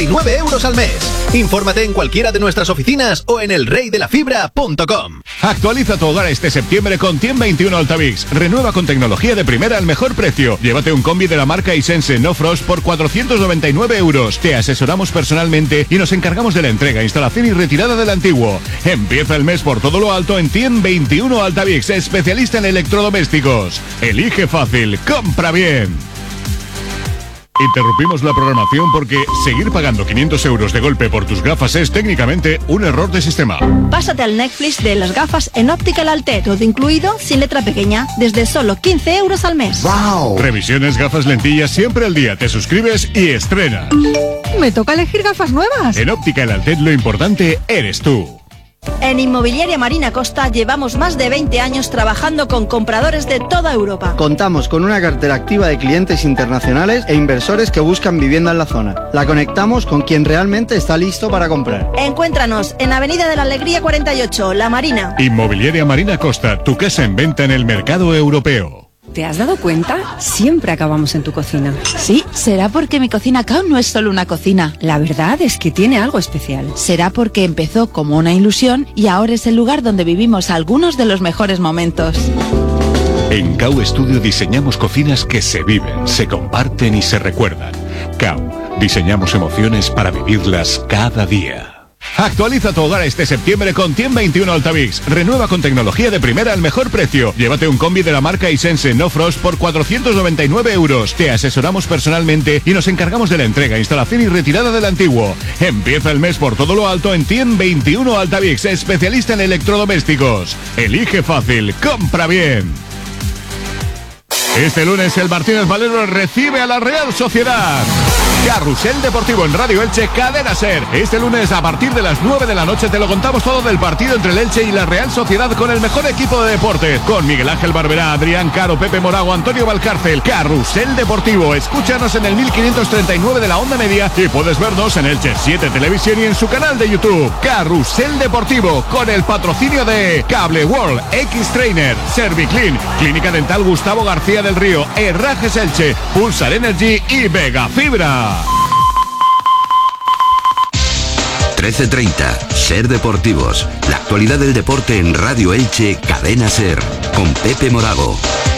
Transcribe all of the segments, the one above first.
€9 al mes. Infórmate en cualquiera de nuestras oficinas o en elreydelafibra.com. Actualiza tu hogar este septiembre con 121 Altavix. Renueva con tecnología de primera al mejor precio. Llévate un combi de la marca Hisense No Frost por €499. Te asesoramos personalmente y nos encargamos de la entrega, instalación y retirada del antiguo. Empieza el mes por todo lo alto en 121 Altavix, especialista en electrodomésticos. Elige fácil, compra bien. Interrumpimos la programación porque seguir pagando €500 de golpe por tus gafas es técnicamente un error de sistema. Pásate al Netflix de las gafas en Optical Altet, todo incluido, sin letra pequeña, desde solo €15 al mes. ¡Wow! Revisiones, gafas, lentillas, siempre al día. Te suscribes y estrenas. Me toca elegir gafas nuevas. En Optical Altet lo importante eres tú. En Inmobiliaria Marina Costa llevamos más de 20 años trabajando con compradores de toda Europa. Contamos con una cartera activa de clientes internacionales e inversores que buscan vivienda en la zona. La conectamos con quien realmente está listo para comprar. Encuéntranos en Avenida de la Alegría 48, La Marina. Inmobiliaria Marina Costa, tu casa en venta en el mercado europeo. ¿Te has dado cuenta? Siempre acabamos en tu cocina. Sí, será porque mi cocina Kao no es solo una cocina. La verdad es que tiene algo especial. Será porque empezó como una ilusión y ahora es el lugar donde vivimos algunos de los mejores momentos. En Kao Studio diseñamos cocinas que se viven, se comparten y se recuerdan. Kao, diseñamos emociones para vivirlas cada día. Actualiza tu hogar este septiembre con 121 Altavix. Renueva con tecnología de primera al mejor precio. Llévate un combi de la marca Hisense No Frost por €499. Te asesoramos personalmente y nos encargamos de la entrega, instalación y retirada del antiguo. Empieza el mes por todo lo alto en 121 Altavix, especialista en electrodomésticos. Elige fácil, compra bien. Este lunes el Martínez Valero recibe a la Real Sociedad. Carrusel Deportivo en Radio Elche, Cadena Ser. Este lunes a partir de las 9 de la noche te lo contamos todo del partido entre el Elche y la Real Sociedad con el mejor equipo de deportes. Con Miguel Ángel Barberá, Adrián Caro, Pepe Morago, Antonio Valcárcel. Carrusel Deportivo. Escúchanos en el 1539 de la onda media y puedes vernos en Elche 7 Televisión y en su canal de YouTube. Carrusel Deportivo con el patrocinio de Cable World, X-Trainer, Serviclean, Clínica Dental Gustavo García del Río, Herrajes Elche, Pulsar Energy y Vega Fibra. 13:30, Ser Deportivos. La actualidad del deporte en Radio Elche, Cadena Ser, con Pepe Morago.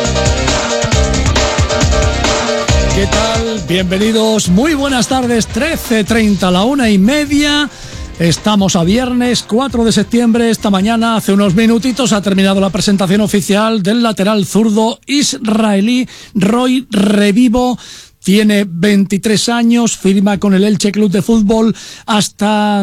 ¿Qué tal? Bienvenidos, muy buenas tardes. 13:30, la 1:30. Estamos a viernes 4 de septiembre. Esta mañana, hace unos minutitos, ha terminado la presentación oficial del lateral zurdo israelí Roy Revivo. Tiene 23 años, firma con el Elche Club de Fútbol hasta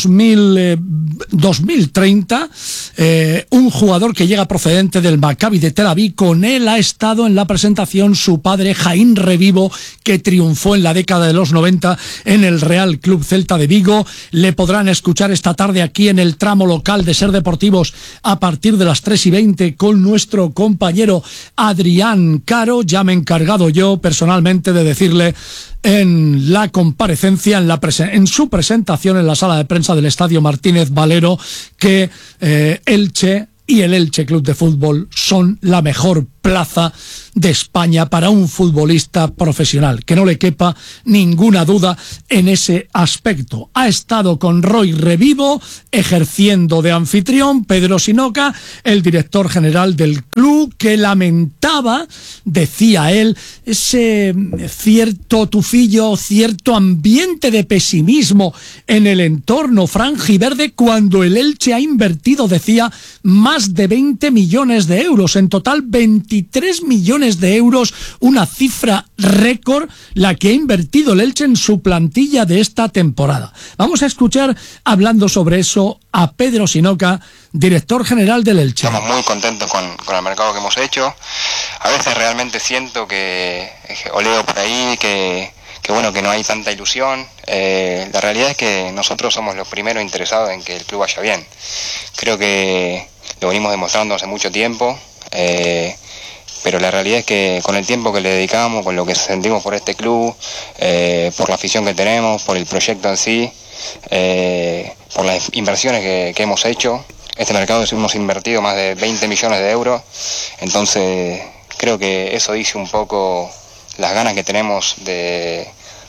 2030. Un jugador que llega procedente del Maccabi de Tel Aviv. Con él ha estado en la presentación su padre, Jaín Revivo, que triunfó en la década de los 90 en el Real Club Celta de Vigo. Le podrán escuchar esta tarde aquí en el tramo local de Ser Deportivos a partir de las 3:20 con nuestro compañero Adrián Caro. Ya me he encargado yo personalmente de decirle en la comparecencia, en su presentación en la sala de prensa del Estadio Martínez Valero, que Elche y el Elche Club de Fútbol son la mejor plaza de España para un futbolista profesional, que no le quepa ninguna duda en ese aspecto. Ha estado con Roy Revivo ejerciendo de anfitrión Pedro Sinoca, el director general del club, que lamentaba, decía él, ese cierto tufillo, cierto ambiente de pesimismo en el entorno franjiverde cuando el Elche ha invertido, decía, más de 20 millones de euros, en total 23 millones de euros, una cifra récord la que ha invertido el Elche en su plantilla de esta temporada. Vamos a escuchar, hablando sobre eso, a Pedro Sinoca, director general del Elche. Estamos muy contentos con el mercado que hemos hecho. A veces realmente siento o leo por ahí que bueno, que no hay tanta ilusión. La realidad es que nosotros somos los primeros interesados en que el club vaya bien. Creo que lo venimos demostrando hace mucho tiempo, pero la realidad es que con el tiempo que le dedicamos, con lo que sentimos por este club, por la afición que tenemos, por el proyecto en sí, por las inversiones que hemos hecho, este mercado hemos invertido más de 20 millones de euros, entonces creo que eso dice un poco las ganas que tenemos de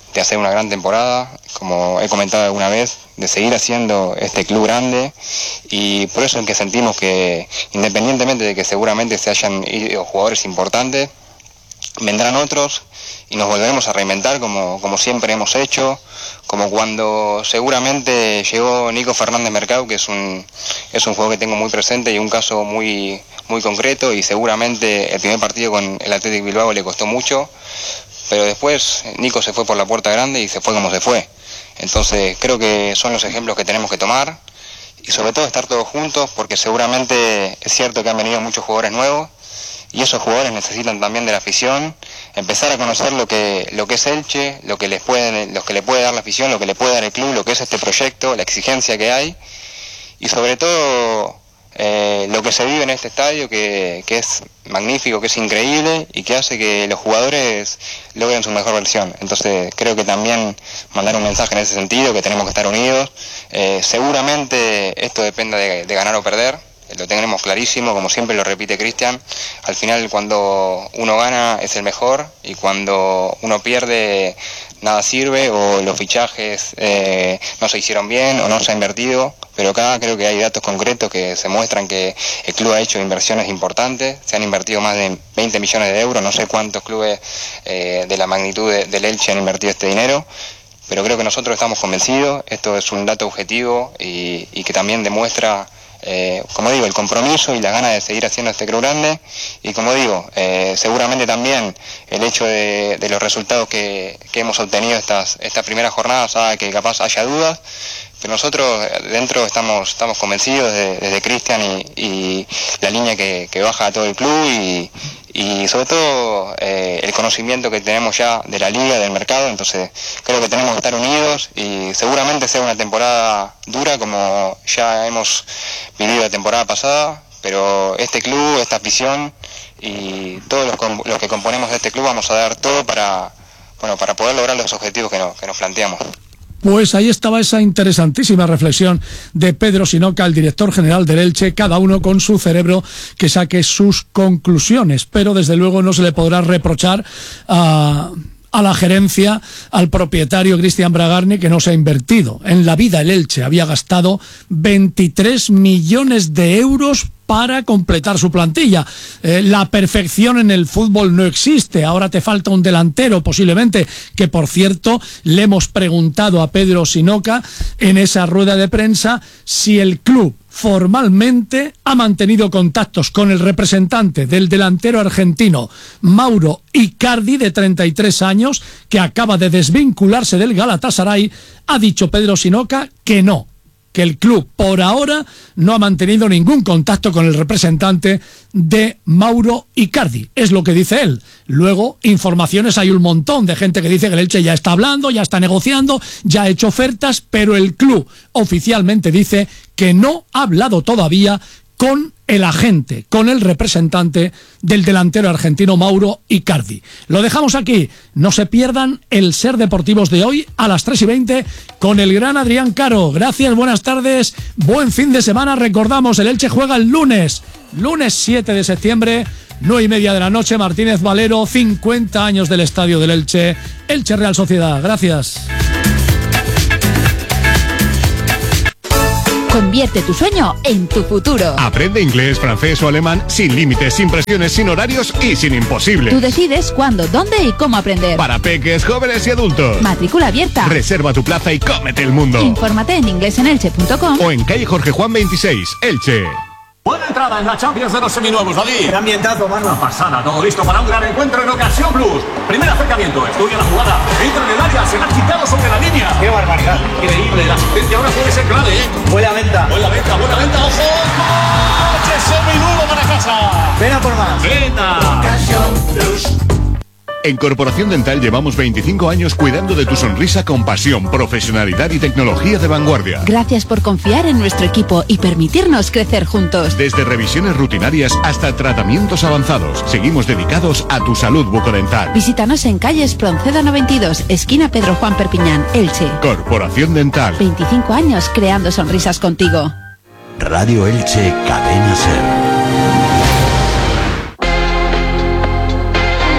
de hacer una gran temporada, como he comentado alguna vez, de seguir haciendo este club grande, y por eso es que sentimos que, independientemente de que seguramente se hayan ido jugadores importantes, vendrán otros y nos volveremos a reinventar como siempre hemos hecho, como cuando seguramente llegó Nico Fernández Mercado, que es un jugador que tengo muy presente y un caso muy, muy concreto, y seguramente el primer partido con el Athletic Bilbao le costó mucho, pero después Nico se fue por la puerta grande y se fue como se fue. Entonces creo que son los ejemplos que tenemos que tomar, y sobre todo estar todos juntos, porque seguramente es cierto que han venido muchos jugadores nuevos, y esos jugadores necesitan también de la afición, empezar a conocer lo que es Elche, lo que le puede dar la afición, lo que le puede dar el club, lo que es este proyecto, la exigencia que hay, y sobre todo lo que se vive en este estadio, que es magnífico, que es increíble, y que hace que los jugadores logren su mejor versión. Entonces creo que también mandar un mensaje en ese sentido, que tenemos que estar unidos. Seguramente esto depende de ganar o perder, lo tenemos clarísimo, como siempre lo repite Cristian. Al final, cuando uno gana es el mejor, y cuando uno pierde nada sirve, o los fichajes no se hicieron bien o no se ha invertido. Pero acá creo que hay datos concretos que se muestran que el club ha hecho inversiones importantes, se han invertido más de 20 millones de euros, no sé cuántos clubes de la magnitud del Elche han invertido este dinero, pero creo que nosotros estamos convencidos, esto es un dato objetivo y que también demuestra, como digo, el compromiso y la gana de seguir haciendo este club grande, y como digo, seguramente también el hecho de los resultados que hemos obtenido estas primeras jornadas haga que capaz haya dudas, pero nosotros dentro estamos convencidos desde Cristian y la línea que baja a todo el club, y sobre todo el conocimiento que tenemos ya de la liga, del mercado. Entonces creo que tenemos que estar unidos, y seguramente sea una temporada dura como ya hemos vivido la temporada pasada, pero este club, esta afición y todos los que componemos de este club vamos a dar todo para poder lograr los objetivos que nos planteamos. Pues ahí estaba esa interesantísima reflexión de Pedro Sinoca, el director general del Elche, cada uno con su cerebro que saque sus conclusiones, pero desde luego no se le podrá reprochar a la gerencia, al propietario Cristian Bragarni, que no se ha invertido. En la vida el Elche había gastado 23 millones de euros para completar su plantilla. La perfección en el fútbol no existe, ahora te falta un delantero posiblemente, que por cierto le hemos preguntado a Pedro Sinoca en esa rueda de prensa si el club formalmente ha mantenido contactos con el representante del delantero argentino Mauro Icardi, de 33 años, que acaba de desvincularse del Galatasaray. Ha dicho Pedro Sinoca que no, que el club por ahora no ha mantenido ningún contacto con el representante de Mauro Icardi, es lo que dice él. Luego, informaciones hay un montón de gente que dice que el Elche ya está hablando, ya está negociando, ya ha hecho ofertas, pero el club oficialmente dice que no ha hablado todavía con el agente, con el representante del delantero argentino Mauro Icardi. Lo dejamos aquí. No se pierdan el Ser Deportivos de hoy a las 3:20 con el gran Adrián Caro. Gracias, buenas tardes, buen fin de semana. Recordamos, el Elche juega el lunes 7 de septiembre, 9:30 de la noche, Martínez Valero, 50 años del estadio del Elche, Elche Real Sociedad. Gracias. Convierte tu sueño en tu futuro. Aprende inglés, francés o alemán sin límites, sin presiones, sin horarios y sin imposibles. Tú decides cuándo, dónde y cómo aprender. Para peques, jóvenes y adultos. Matrícula abierta. Reserva tu plaza y cómete el mundo. Infórmate en inglesenelche.com o en calle Jorge Juan 26, Elche. Buena entrada en la Champions de los seminuevos, David. Qué ambientazo, mano. Una pasada, todo listo para un gran encuentro en Ocasión Plus. Primer acercamiento, estudia la jugada, entra en el área, se la ha quitado sobre la línea. Qué barbaridad. Increíble, la asistencia ahora puede ser clave, ¿eh? Buena venta, ojo. ¡Coche semiduro para casa! Ven a por más. ¡Venga! Ocasión Plus. En Corporación Dental llevamos 25 años cuidando de tu sonrisa con pasión, profesionalidad y tecnología de vanguardia. Gracias por confiar en nuestro equipo y permitirnos crecer juntos. Desde revisiones rutinarias hasta tratamientos avanzados, seguimos dedicados a tu salud bucodental. Visítanos en calle Espronceda 92, esquina Pedro Juan Perpiñán, Elche. Corporación Dental. 25 años creando sonrisas contigo. Radio Elche, Cadena Ser.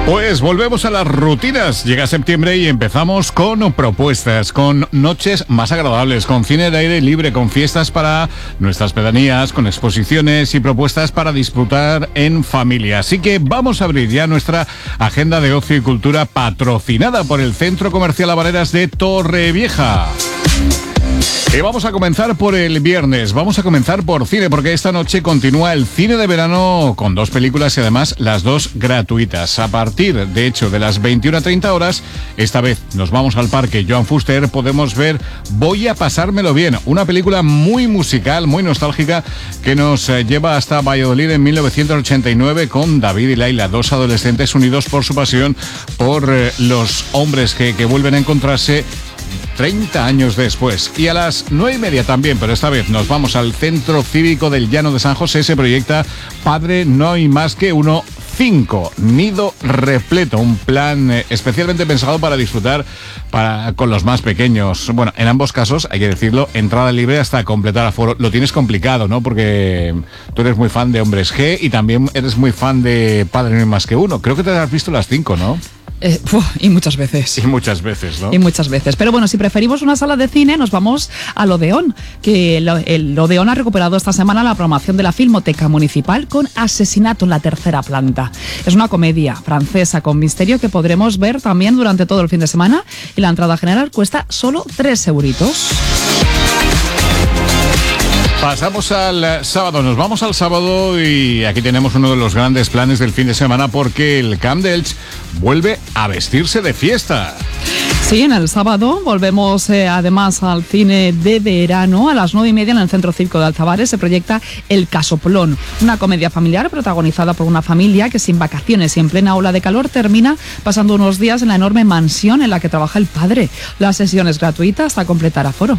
Pues volvemos a las rutinas. Llega septiembre y empezamos con propuestas, con noches más agradables, con cine de aire libre, con fiestas para nuestras pedanías, con exposiciones y propuestas para disfrutar en familia. Así que vamos a abrir ya nuestra agenda de ocio y cultura patrocinada por el Centro Comercial Habaneras de Torrevieja. Y vamos a comenzar por el viernes, vamos a comenzar por cine, porque esta noche continúa el cine de verano con 2 películas y además las 2 gratuitas. A partir, de hecho, de las 21:30 horas, esta vez nos vamos al Parque Joan Fuster, podemos ver Voy a pasármelo bien, una película muy musical, muy nostálgica, que nos lleva hasta Valladolid en 1989 con David y Laila, 2 adolescentes unidos por su pasión por los hombres que vuelven a encontrarse 30 años después. Y a las 9:30 también, pero esta vez nos vamos al Centro Cívico del Llano de San José. Se proyecta Padre No hay más que uno 5, Nido Repleto, un plan especialmente pensado para disfrutar con los más pequeños. Bueno, en ambos casos, hay que decirlo, entrada libre hasta completar aforo. Lo tienes complicado, ¿no? Porque tú eres muy fan de Hombres G y también eres muy fan de Padre No hay más que uno. Creo que te has visto las 5, ¿no? Y muchas veces. Y muchas veces, ¿no? Y muchas veces. Pero bueno, si preferimos una sala de cine, nos vamos al Odeón, que el Odeón ha recuperado esta semana la programación de la Filmoteca Municipal con Asesinato en la tercera planta. Es una comedia francesa con misterio que podremos ver también durante todo el fin de semana y la entrada general cuesta solo 3 euritos. Pasamos al sábado, nos vamos al sábado y aquí tenemos uno de los grandes planes del fin de semana porque el Camp de Elche vuelve a vestirse de fiesta. Sí, en el sábado volvemos además al cine de verano. A las 9:30 en el Centro Cívico de Alzabares se proyecta El Casoplón, una comedia familiar protagonizada por una familia que sin vacaciones y en plena ola de calor termina pasando unos días en la enorme mansión en la que trabaja el padre. La sesión es gratuita hasta completar aforo.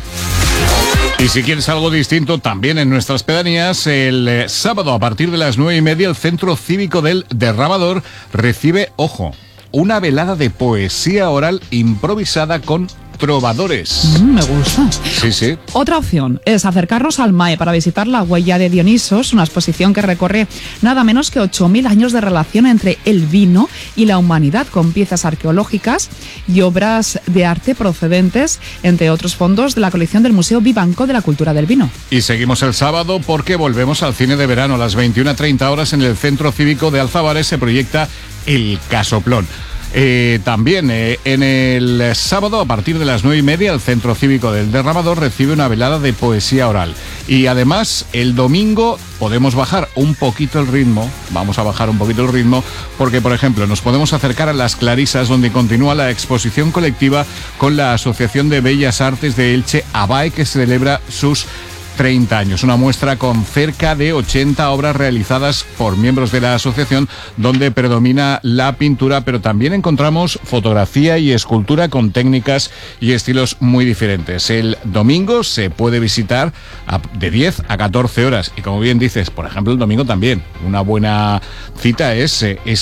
Y si quieres algo distinto, también en nuestras pedanías, el sábado a partir de las 9:30 el Centro Cívico del Derramador recibe, ojo, una velada de poesía oral improvisada con trovadores. Me gusta. Sí, sí. Otra opción es acercarnos al MAE para visitar la Huella de Dionisos, una exposición que recorre nada menos que 8.000 años de relación entre el vino y la humanidad, con piezas arqueológicas y obras de arte procedentes, entre otros fondos, de la colección del Museo Vivanco de la Cultura del Vino. Y seguimos el sábado porque volvemos al cine de verano. A las 21:30 horas en el Centro Cívico de Alzabares se proyecta El Casoplón. También en el sábado a partir de las 9:30 el Centro Cívico del Derramador recibe una velada de poesía oral. Y además el domingo podemos bajar un poquito el ritmo, vamos a bajar un poquito el ritmo porque, por ejemplo, nos podemos acercar a Las Clarisas, donde continúa la exposición colectiva con la Asociación de Bellas Artes de Elche, ABAE, que celebra sus 30 años, una muestra con cerca de 80 obras realizadas por miembros de la asociación, donde predomina la pintura, pero también encontramos fotografía y escultura con técnicas y estilos muy diferentes. El domingo se puede visitar de 10 a 14 horas y, como bien dices, por ejemplo, el domingo también una buena cita es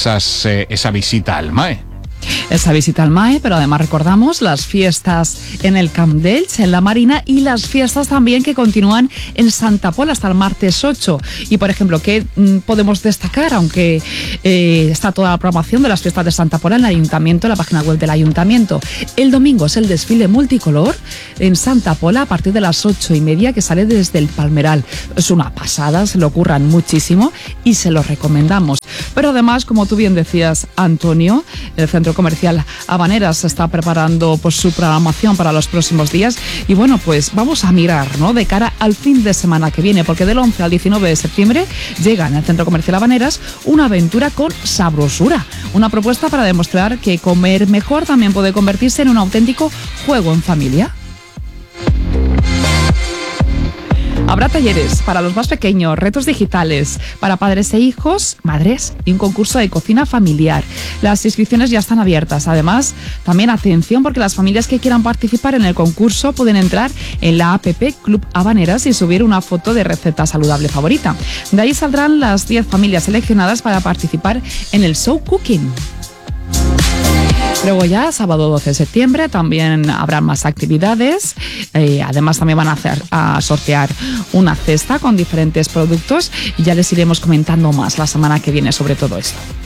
esa visita al MAE. Esa visita al MAE, pero además recordamos las fiestas en el Camp de Elche, en la Marina, y las fiestas también que continúan en Santa Pola hasta el martes 8. Y, por ejemplo, ¿qué podemos destacar? Aunque está toda la programación de las fiestas de Santa Pola en el Ayuntamiento, en la página web del Ayuntamiento. El domingo es el desfile multicolor en Santa Pola a partir de las 8:30, que sale desde el Palmeral. Es una pasada, se lo curran muchísimo y se lo recomendamos. Pero además, como tú bien decías, Antonio, el Centro Comercial Habaneras está preparando pues su programación para los próximos días y bueno, pues vamos a mirar, ¿no?, de cara al fin de semana que viene, porque del 11 al 19 de septiembre llega en el Centro Comercial Habaneras una aventura con sabrosura, una propuesta para demostrar que comer mejor también puede convertirse en un auténtico juego en familia. Habrá talleres para los más pequeños, retos digitales para padres e hijos, madres y un concurso de cocina familiar. Las inscripciones ya están abiertas. Además, también atención porque las familias que quieran participar en el concurso pueden entrar en la app Club Habaneras y subir una foto de receta saludable favorita. De ahí saldrán las 10 familias seleccionadas para participar en el show cooking. Luego ya, sábado 12 de septiembre, también habrá más actividades. Además, también van a sortear una cesta con diferentes productos y ya les iremos comentando más la semana que viene sobre todo esto.